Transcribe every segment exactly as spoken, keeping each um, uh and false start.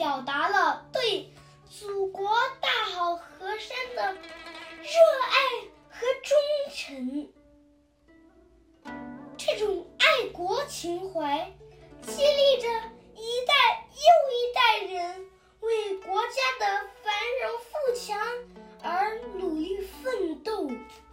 表达了对祖国大好河山的热爱和忠诚。这种爱国情怀激励着一代又一代人为国家的繁荣富强而努力奋斗。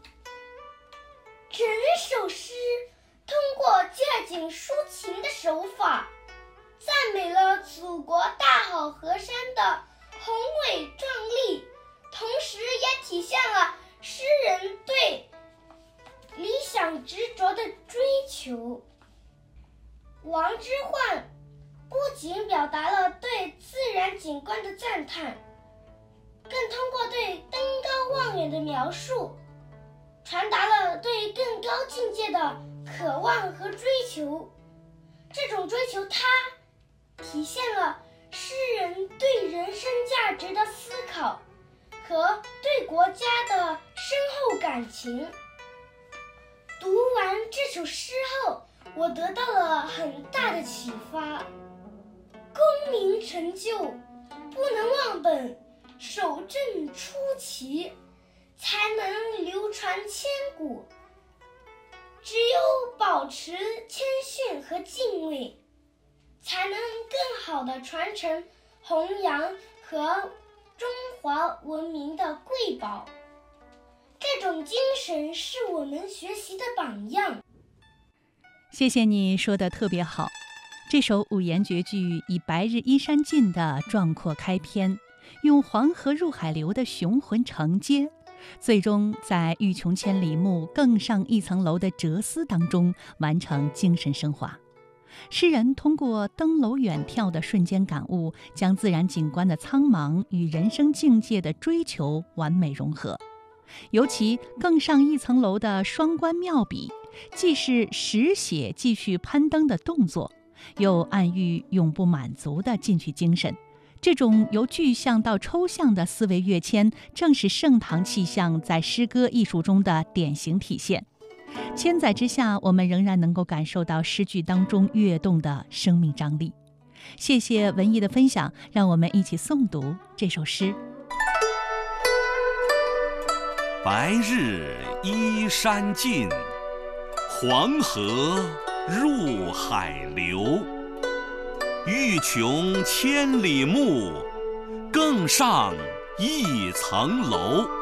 整首诗通过借景抒情的手法，赞美了祖国大好河山的宏伟壮丽，同时也体现了诗人对理想执着的追求。王之涣不仅表达了对自然景观的赞叹，更通过对登高望远的描述，传达了对更高境界的渴望和追求。这种追求它体现了诗人对人生价值的思考和对国家的深厚感情。读完这首诗后，我得到了很大的启发。功名成就不能忘本，守正出奇，才能流传千古。只有保持谦逊和敬畏，才能更好地传承弘扬和中华文明的瑰宝。这种精神是我们学习的榜样。 谢谢你说的特别好。这首五言绝句以白日依山尽的壮阔开篇，用黄河入海流的雄浑承接，最终在欲穷千里目，更上一层楼的哲思当中完成精神升华。诗人通过登楼远眺的瞬间感悟，将自然景观的苍茫与人生境界的追求完美融合。尤其更上一层楼的双关妙笔，既是实写继续攀登的动作，又暗喻永不满足的进取精神。这种由具象到抽象的思维跃迁，正是盛唐气象在诗歌艺术中的典型体现。千载之下，我们仍然能够感受到诗句当中跃动的生命张力。谢谢文艺的分享，让我们一起诵读这首诗。 白日依山尽，黄河入海流。欲穷千里目，更上一层楼。